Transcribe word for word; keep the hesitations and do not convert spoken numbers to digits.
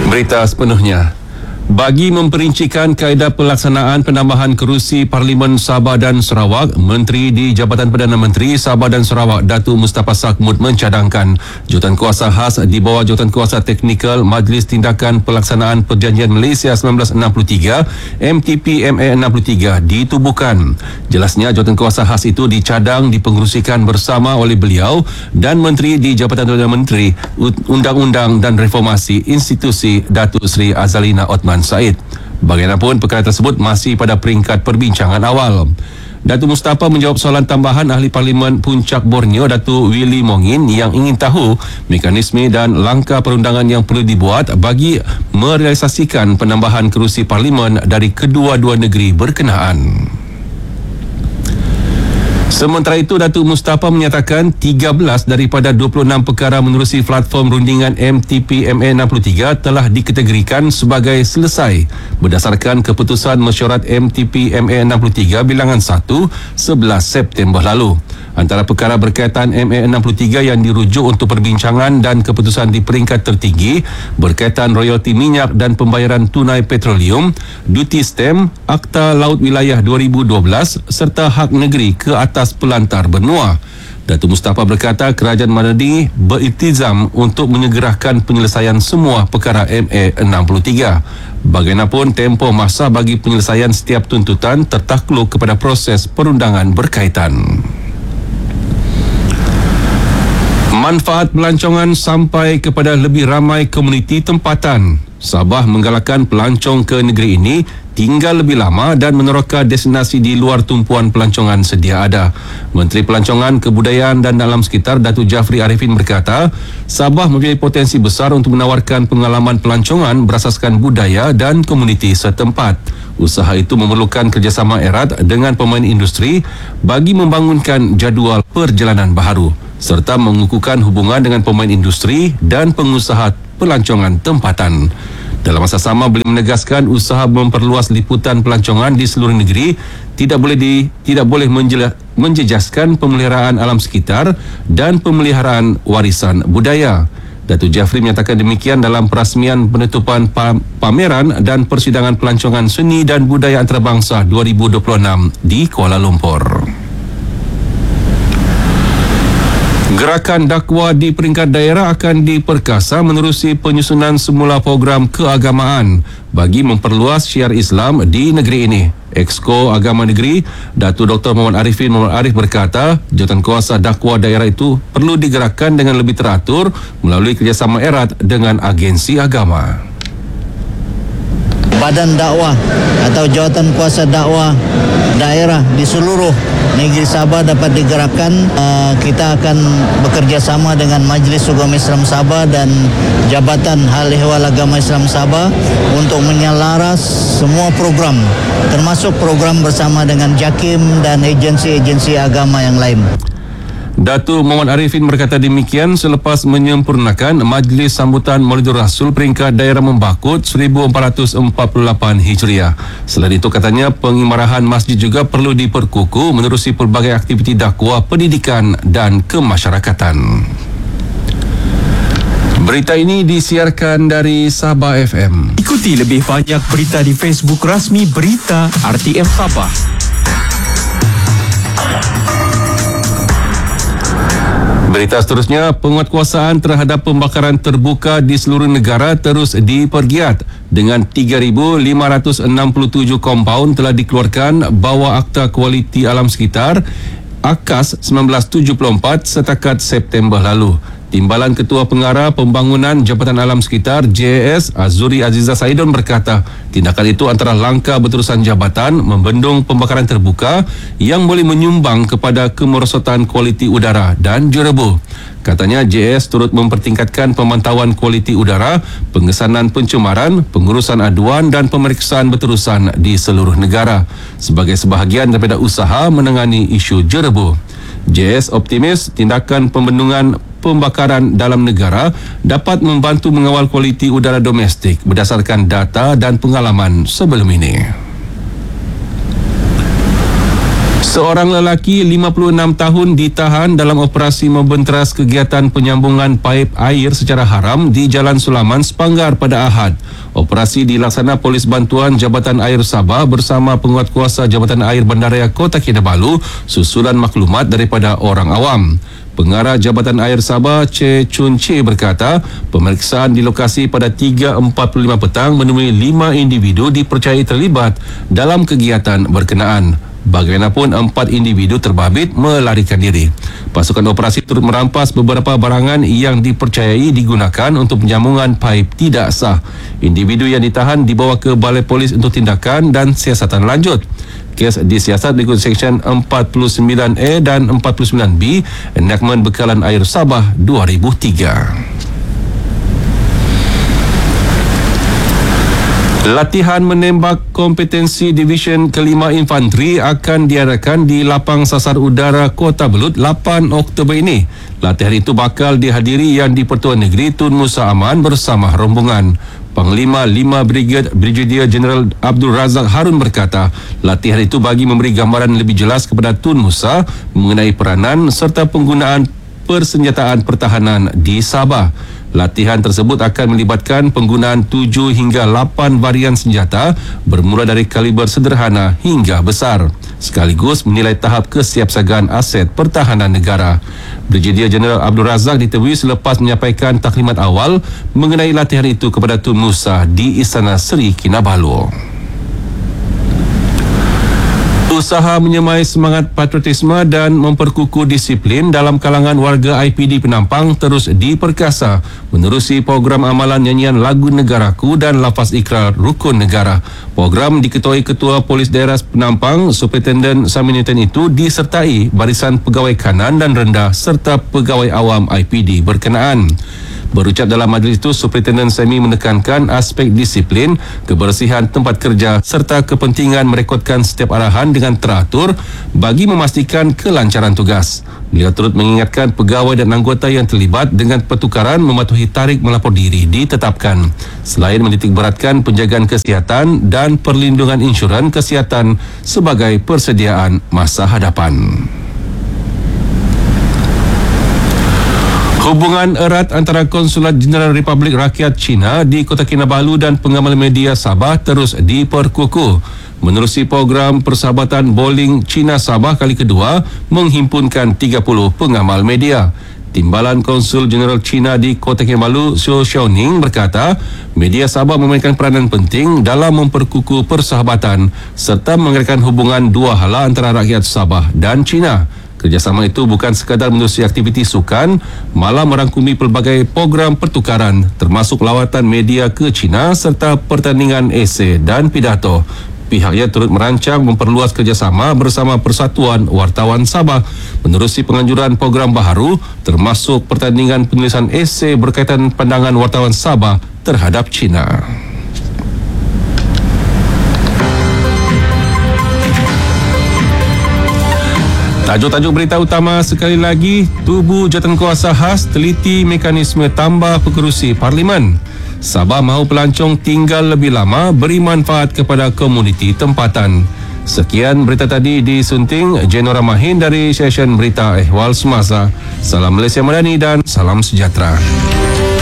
Berita sepenuhnya. Bagi memperincikan kaedah pelaksanaan penambahan kerusi Parlimen Sabah dan Sarawak, Menteri di Jabatan Perdana Menteri Sabah dan Sarawak Datuk Mustafa Sakhmud mencadangkan Jawatankuasa khas di bawah Jawatankuasa Teknikal Majlis Tindakan Pelaksanaan Perjanjian Malaysia seribu sembilan ratus enam puluh tiga M T P M A enam puluh tiga ditubuhkan. Jelasnya Jawatankuasa khas itu dicadang dipengerusikan bersama oleh beliau dan Menteri di Jabatan Perdana Menteri Undang-Undang dan Reformasi Institusi Datuk Seri Azalina Othman Said. Bagaimanapun, perkara tersebut masih pada peringkat perbincangan awal. Datuk Mustafa menjawab soalan tambahan Ahli Parlimen Puncak Borneo Datuk Willy Mongin yang ingin tahu mekanisme dan langkah perundangan yang perlu dibuat bagi merealisasikan penambahan kerusi Parlimen dari kedua-dua negeri berkenaan. Sementara itu, Datuk Mustafa menyatakan tiga belas daripada dua puluh enam perkara menerusi platform rundingan M T P M A enam puluh tiga telah dikategorikan sebagai selesai berdasarkan keputusan mesyuarat M T P M A enam puluh tiga bilangan satu sebelas September lalu. Antara perkara berkaitan M A enam puluh tiga yang dirujuk untuk perbincangan dan keputusan di peringkat tertinggi berkaitan royalti minyak dan pembayaran tunai petroleum, duty stamp, Akta Laut Wilayah dua ribu dua belas serta hak negeri ke atas pelantar benua. Datuk Mustafa berkata kerajaan Madani beriltizam untuk menyegerakan penyelesaian semua perkara M A enam puluh tiga. Bagaimanapun, tempoh masa bagi penyelesaian setiap tuntutan tertakluk kepada proses perundangan berkaitan. Manfaat pelancongan sampai kepada lebih ramai komuniti tempatan. Sabah menggalakkan pelancong ke negeri ini tinggal lebih lama dan meneroka destinasi di luar tumpuan pelancongan sedia ada. Menteri Pelancongan, Kebudayaan dan Alam Sekitar Datuk Jafri Arifin berkata, Sabah mempunyai potensi besar untuk menawarkan pengalaman pelancongan berasaskan budaya dan komuniti setempat. Usaha itu memerlukan kerjasama erat dengan pemain industri bagi membangunkan jadual perjalanan baharu serta mengukuhkan hubungan dengan pemain industri dan pengusaha pelancongan tempatan. Dalam masa sama, beliau menegaskan usaha memperluas liputan pelancongan di seluruh negeri tidak boleh di tidak boleh menjela, menjejaskan pemeliharaan alam sekitar dan pemeliharaan warisan budaya. Datuk Jafri menyatakan demikian dalam perasmian penutupan pameran dan persidangan pelancongan seni dan budaya antarabangsa dua ribu dua puluh enam di Kuala Lumpur. Gerakan dakwah di peringkat daerah akan diperkasa menerusi penyusunan semula program keagamaan bagi memperluas syiar Islam di negeri ini. Exco Agama Negeri, Datuk Doktor Muhammad Arifin Muhammad Arif berkata, jawatankuasa dakwah daerah itu perlu digerakkan dengan lebih teratur melalui kerjasama erat dengan agensi agama. Badan dakwah atau jawatankuasa dakwah daerah di seluruh negeri Sabah dapat digerakkan. Uh, kita akan bekerja sama dengan Majlis Agama Islam Sabah dan Jabatan Hal Ehwal Agama Islam Sabah untuk menyelaras semua program, termasuk program bersama dengan JAKIM dan agensi-agensi agama yang lain. Datuk Muhammad Arifin berkata demikian selepas menyempurnakan Majlis Sambutan Maulidur Rasul peringkat daerah Membakut seribu empat ratus empat puluh lapan Hijriah. Selain itu, katanya pengimarahan masjid juga perlu diperkukuh menerusi pelbagai aktiviti dakwah, pendidikan dan kemasyarakatan. Berita ini disiarkan dari Sabah F M. Ikuti lebih banyak berita di Facebook rasmi Berita R T M Sabah. Berita seterusnya, penguatkuasaan terhadap pembakaran terbuka di seluruh negara terus dipergiat. Dengan tiga ribu lima ratus enam puluh tujuh kompaun telah dikeluarkan bawah Akta Kualiti Alam Sekitar A K A S seribu sembilan ratus tujuh puluh empat setakat September lalu. Timbalan Ketua Pengarah Pembangunan Jabatan Alam Sekitar J A S Azuri Aziza Saidon berkata, tindakan itu antara langkah berterusan jabatan membendung pembakaran terbuka yang boleh menyumbang kepada kemerosotan kualiti udara dan jerebuh. Katanya J A S turut mempertingkatkan pemantauan kualiti udara, pengesanan pencemaran, pengurusan aduan dan pemeriksaan berterusan di seluruh negara sebagai sebahagian daripada usaha menangani isu jerebuh. J A S optimis tindakan pembendungan pembakaran dalam negara dapat membantu mengawal kualiti udara domestik berdasarkan data dan pengalaman sebelum ini. Seorang lelaki lima puluh enam tahun ditahan dalam operasi membenteras kegiatan penyambungan paip air secara haram di Jalan Sulaman, Sepanggar pada Ahad. Operasi dilaksana Polis Bantuan Jabatan Air Sabah bersama penguatkuasa Jabatan Air Bandaraya Kota Kinabalu susulan maklumat daripada orang awam. Pengarah Jabatan Air Sabah, Che Chun Che berkata, pemeriksaan di lokasi pada tiga empat puluh lima petang menemui lima individu dipercayai terlibat dalam kegiatan berkenaan. Bagaimanapun, empat individu terbabit melarikan diri. Pasukan operasi turut merampas beberapa barangan yang dipercayai digunakan untuk penyambungan paip tidak sah. Individu yang ditahan dibawa ke Balai Polis untuk tindakan dan siasatan lanjut. Kes disiasat mengikut Seksyen empat puluh sembilan A dan empat puluh sembilan B Enakmen Bekalan Air Sabah dua ribu tiga. Latihan menembak kompetensi Divisyen Kelima Infanteri akan diadakan di Lapang Sasar Udara Kota Belud lapan Oktober ini. Latihan itu bakal dihadiri Yang di-Pertuan Negeri Tun Musa Aman bersama rombongan. Panglima lima Brigade Brigadier Jeneral Abdul Razak Harun berkata, latihan itu bagi memberi gambaran lebih jelas kepada Tun Musa mengenai peranan serta penggunaan persenjataan pertahanan di Sabah. Latihan tersebut akan melibatkan penggunaan tujuh hingga lapan varian senjata bermula dari kaliber sederhana hingga besar, sekaligus menilai tahap kesiapsiagaan aset pertahanan negara. Brigadier Jeneral Abdul Razak ditemui selepas menyampaikan taklimat awal mengenai latihan itu kepada Tun Musa di Istana Seri Kinabalu. Usaha menyemai semangat patriotisme dan memperkukuh disiplin dalam kalangan warga I P D Penampang terus diperkasa menerusi program amalan nyanyian lagu Negaraku dan lafaz ikrar Rukun Negara. Program diketuai Ketua Polis Daerah Penampang, Superintendent Saminatan itu disertai barisan pegawai kanan dan rendah serta pegawai awam I P D berkenaan. Berucap dalam majlis itu, Superintendent Sami menekankan aspek disiplin, kebersihan tempat kerja serta kepentingan merekodkan setiap arahan dengan teratur bagi memastikan kelancaran tugas. Beliau turut mengingatkan pegawai dan anggota yang terlibat dengan pertukaran mematuhi tarikh melapor diri ditetapkan. Selain menitikberatkan penjagaan kesihatan dan perlindungan insuran kesihatan sebagai persediaan masa hadapan. Hubungan erat antara Konsulat Jeneral Republik Rakyat China di Kota Kinabalu dan pengamal media Sabah terus diperkukuh. Menerusi program Persahabatan Bowling China Sabah kali kedua menghimpunkan tiga puluh pengamal media. Timbalan Konsul Jeneral China di Kota Kinabalu, Xiao Xiaoning berkata, media Sabah memainkan peranan penting dalam memperkukuh persahabatan serta menggerakkan hubungan dua hala antara rakyat Sabah dan China. Kerjasama itu bukan sekadar menerusi aktiviti sukan, malah merangkumi pelbagai program pertukaran termasuk lawatan media ke China serta pertandingan esei dan pidato. Pihaknya turut merancang memperluas kerjasama bersama Persatuan Wartawan Sabah menerusi penganjuran program baharu termasuk pertandingan penulisan esei berkaitan pandangan wartawan Sabah terhadap China. Tajuk-tajuk berita utama sekali lagi, Tubuh Jawatankuasa Khas teliti mekanisme tambah pengerusi Parlimen. Sabah mahu pelancong tinggal lebih lama beri manfaat kepada komuniti tempatan. Sekian berita tadi disunting Jenora Mahin dari Session Berita Ehwal Semasa. Salam Malaysia Madani dan salam sejahtera.